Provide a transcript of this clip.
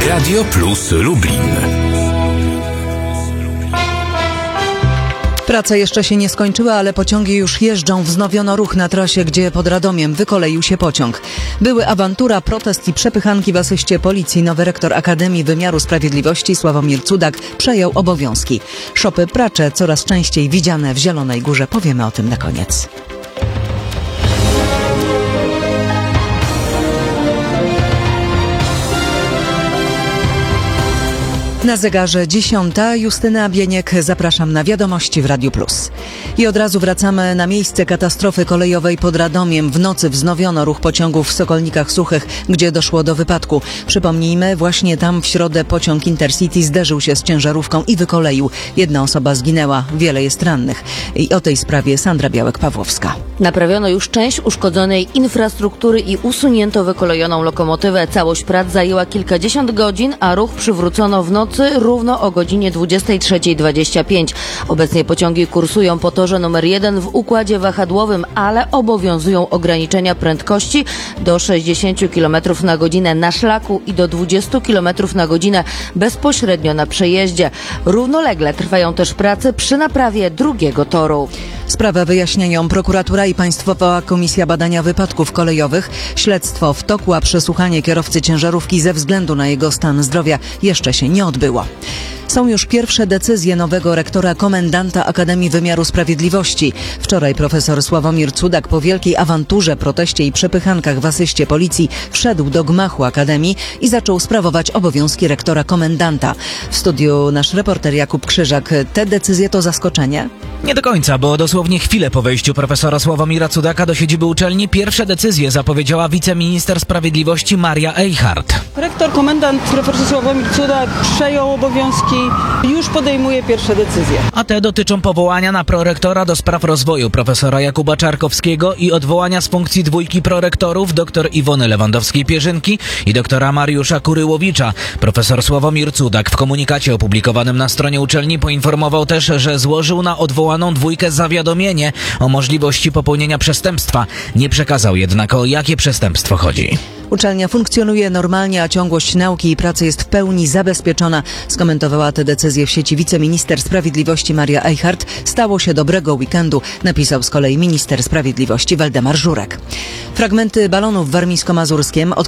Radio Plus Lublin. Praca jeszcze się nie skończyła, ale pociągi już jeżdżą. Wznowiono ruch na trasie, gdzie pod Radomiem wykoleił się pociąg. Były awantura, protest i przepychanki w asyście policji. Nowy rektor Akademii Wymiaru Sprawiedliwości Sławomir Cudak przejął obowiązki. Szopy pracze coraz częściej widziane w Zielonej Górze. Powiemy o tym na koniec. Na zegarze 10. Justyna Bieniek, zapraszam na wiadomości w Radiu Plus. I od razu wracamy na miejsce katastrofy kolejowej pod Radomiem. W nocy wznowiono ruch pociągów w Sokolnikach Suchych, gdzie doszło do wypadku. Przypomnijmy, właśnie tam w środę pociąg Intercity zderzył się z ciężarówką i wykoleił. Jedna osoba zginęła, wiele jest rannych. I o tej sprawie Sandra Białek-Pawłowska. Naprawiono już część uszkodzonej infrastruktury i usunięto wykolejoną lokomotywę. Całość prac zajęła kilkadziesiąt godzin, a ruch przywrócono w nocy równo o godzinie 23:25. Obecnie pociągi kursują po torze numer 1 w układzie wahadłowym, ale obowiązują ograniczenia prędkości do 60 km na godzinę na szlaku i do 20 km na godzinę bezpośrednio na przejeździe. Równolegle trwają też prace przy naprawie drugiego toru. Sprawę wyjaśniają prokuratura i Państwowa Komisja Badania Wypadków Kolejowych. Śledztwo w toku, a przesłuchanie kierowcy ciężarówki ze względu na jego stan zdrowia jeszcze się nie odbyło. Są już pierwsze decyzje nowego rektora komendanta Akademii Wymiaru Sprawiedliwości. Wczoraj profesor Sławomir Cudak po wielkiej awanturze, proteście i przepychankach w asyście policji wszedł do gmachu Akademii i zaczął sprawować obowiązki rektora komendanta. W studiu nasz reporter Jakub Krzyżak. Te decyzje to zaskoczenie? Nie do końca, bo dosłownie chwilę po wejściu profesora Sławomira Cudaka do siedziby uczelni pierwsze decyzje zapowiedziała wiceminister sprawiedliwości Maria Eichhardt. Rektor komendant profesor Sławomir Cudak przejął obowiązki, już podejmuje pierwsze decyzje. A te dotyczą powołania na prorektora do spraw rozwoju profesora Jakuba Czarkowskiego i odwołania z funkcji dwójki prorektorów dr Iwony Lewandowskiej-Pierzynki i doktora Mariusza Kuryłowicza. Profesor Sławomir Cudak w komunikacie opublikowanym na stronie uczelni poinformował też, że złożył na odwołaną dwójkę zawiadomienie o możliwości popełnienia przestępstwa. Nie przekazał jednak, o jakie przestępstwo chodzi. Uczelnia funkcjonuje normalnie, a ciągłość nauki i pracy jest w pełni zabezpieczona. Skomentowała te decyzje w sieci wiceminister sprawiedliwości Maria Eichhardt. Stało się dobrego weekendu, napisał z kolei minister sprawiedliwości Waldemar Żurek. Fragmenty balonów w warmińsko-mazurskiem